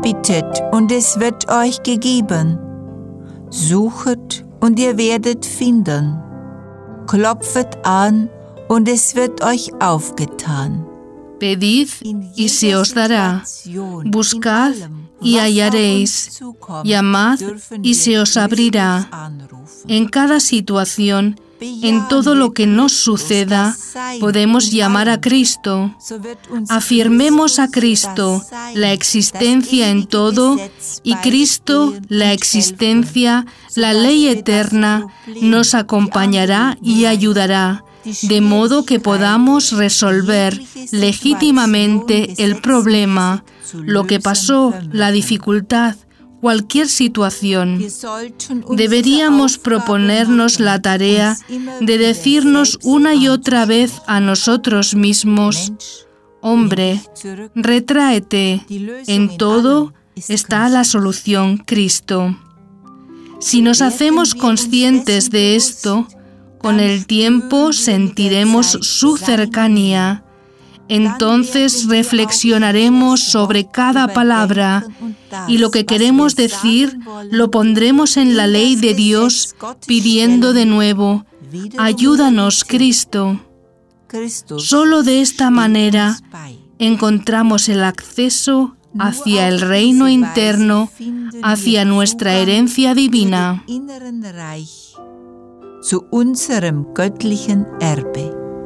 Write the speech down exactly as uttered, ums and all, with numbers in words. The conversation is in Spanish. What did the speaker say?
Bittet und es wird euch gegeben. Suchet und ihr werdet finden. Klopfet an und es wird euch aufgetan. Pedid y se os dará. Buscad y hallaréis. Llamad y se os abrirá. En cada situación, en todo lo que nos suceda, podemos llamar a Cristo. Afirmemos a Cristo, la existencia en todo, y Cristo, la existencia, la ley eterna, nos acompañará y ayudará, de modo que podamos resolver legítimamente el problema, lo que pasó, la dificultad, cualquier situación. Deberíamos proponernos la tarea de decirnos una y otra vez a nosotros mismos: hombre, retráete, en todo está la solución, Cristo. Si nos hacemos conscientes de esto, con el tiempo sentiremos su cercanía. Entonces reflexionaremos sobre cada palabra y lo que queremos decir lo pondremos en la ley de Dios, pidiendo de nuevo: ayúdanos, Cristo. Solo de esta manera encontramos el acceso hacia el reino interno, hacia nuestra herencia divina. Zu unserem göttlichen Erbe.